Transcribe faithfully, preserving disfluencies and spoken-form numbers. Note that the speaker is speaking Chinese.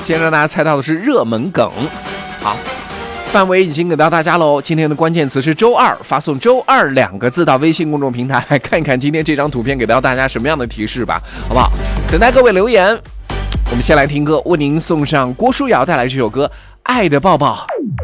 先让大家猜到的是热门梗。好，范围已经给到大家喽。今天的关键词是周二，发送周二两个字到微信公众平台，看一看今天这张图片给到大家什么样的提示吧，好不好？等待各位留言。我们先来听歌，为您送上郭书瑶带来这首歌《爱的抱抱》。